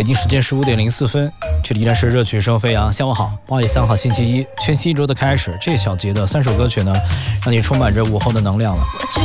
北京时间15:04，这里依然是热曲声飞扬。下午好，8月3号星期一，全新一周的开始。这小节的3首歌曲呢，让你充满着午后的能量了。